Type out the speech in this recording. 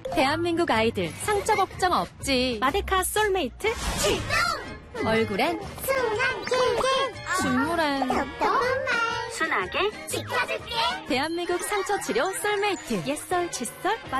대한민국 아이들 상처 걱정 없지. 마데카 솔메이트 출동! 얼굴엔 순한 길게 중물엔 톡톡한 말 순하게 지켜줄게. 대한민국 상처 치료 솔메이트. 옛설 칫솔